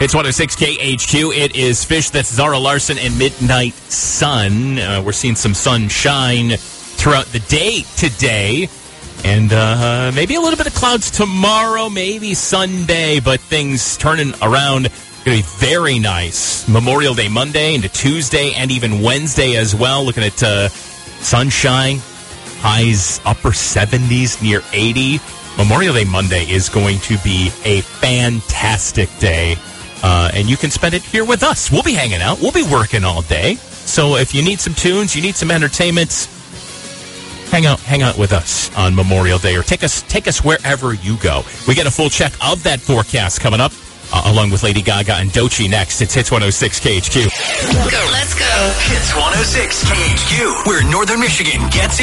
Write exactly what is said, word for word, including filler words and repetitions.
It's one oh six K H Q. It is Fish. That's Zara Larson and Midnight Sun. Uh, we're seeing some sunshine throughout the day today. And uh, maybe a little bit of clouds tomorrow, maybe Sunday, but things turning around. Going to be very nice. Memorial Day Monday into Tuesday and even Wednesday as well. Looking at uh, sunshine, highs upper seventies, near eighty. Memorial Day Monday is going to be a fantastic day. Uh, and you can spend it here with us. We'll be hanging out. We'll be working all day. So if you need some tunes, you need some entertainment, hang out hang out with us on Memorial Day, or take us take us wherever you go. We get a full check of that forecast coming up, uh, along with Lady Gaga and Doechii next. It's Hits one oh six K H Q. Go, let's go. Hits one oh six K H Q, where Northern Michigan gets